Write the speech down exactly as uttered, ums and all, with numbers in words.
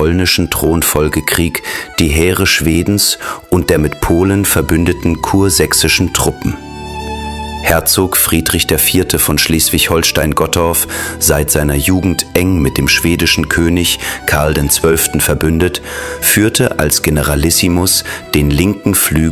polnischen Thronfolgekrieg die Heere Schwedens und der mit Polen verbündeten kursächsischen Truppen. Herzog Friedrich der Vierte von Schleswig-Holstein-Gottorf, seit seiner Jugend eng mit dem schwedischen König Karl den Zwölften verbündet, führte als Generalissimus den linken Flügel